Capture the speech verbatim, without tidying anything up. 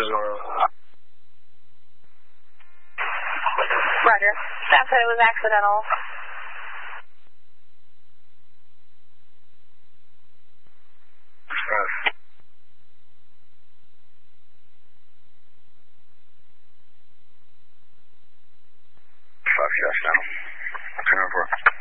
Roger. Staff said it was accidental. Five shots now. Turn over.